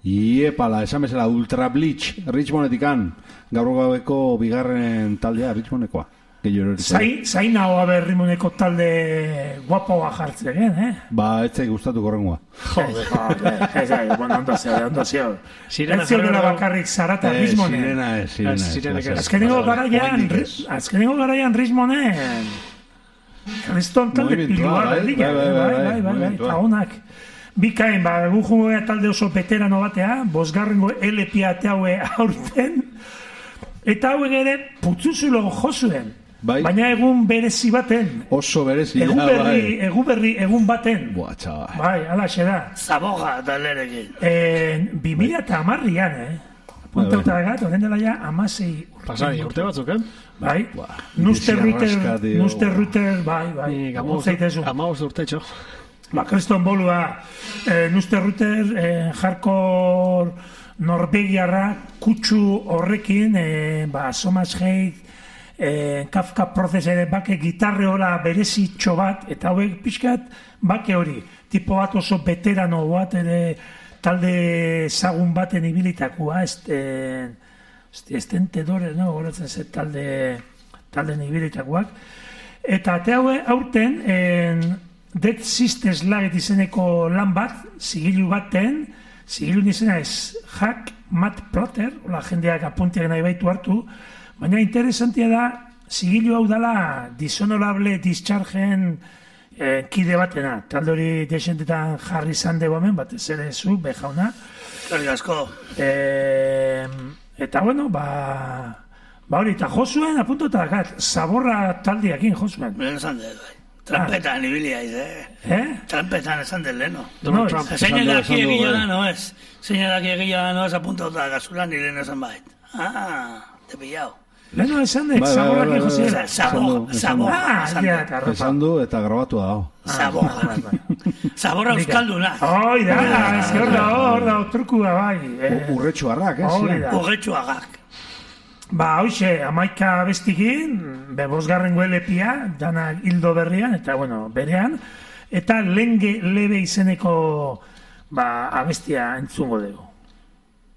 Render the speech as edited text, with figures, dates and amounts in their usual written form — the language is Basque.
Iepala, esan bezala, Ultra Bleach, Richmondetikan, gaur gaueko bigarren taldea, Richmondekoa. Zain hau haber Richmondeko talde guapoa jartzen, Ba, ez zai gustatu korrengoa. Joder, ondo zeo. Ez zio dela bakarrik Zarata Richmonden. Sirena. Azkenengo garaian Richmonden kriston talde pilua. Bai, honak. Bikain, guju talde oso veterano batea, bosgarrengo LPA haue aurten, eta hauek ere putzuzulo jozuen. Baina egun berezi baten. Oso berezi. Egun baten. Boa, txaba. Bai, alaxe da. Zaboga eta lerekin. 2010an, Puntauta dagat, horren dela ja, 16 Pasari, urte batzuk, Bai. Nuster Ruter, bai. Amauz urte, txo. Kriston bolua, Nuster Ruter, hardcore norvegiarra, kutsu horrekin, Somas Hate, Kafka Process ere bake gitarre hola berezitxo bat, eta hauek pixkat bake hori, tipo bat oso veterano bat ere talde zagun baten ibilitakoa, estentedore, goratzen ze talde ibilitakoak, eta te haue aurten Dead Sisters Laget izeneko lan bat, zigilu baten, zigilu izena ez Hack Matt Plotter, hola jendeak apuntiak nahi baitu hartu, baina interesantia da, zigilu hau dela Dishonorable Dischargeen kide batena. Talde hori desentetan jarri izan dugu hemen, bat ez ere zu, bejauna. Karri asko. Eta bueno, hori, eta jozuen, apuntota dakat, Zaborra taldeakin jozuen. Beren esan dut, bai. Trampetan ibili haiz, Trampetan esan dut leheno. Zein edaki egila no ez. Zein edaki egila no ez apuntota gazulan nire esan bait. Te pillao. Leheno esan dut, Zaborrak jozien. Zaborra. Esan du eta grabatu da. Zaborra euskalduna. Hoi da, hor da, trukua bai. Urretxuarrak, Urretxuarrak. Hoxe, 11 bestikin, bosgarrengo LPA, dana hildo berrian, eta berean, eta lenge lebe izeneko abestia entzungo dugu.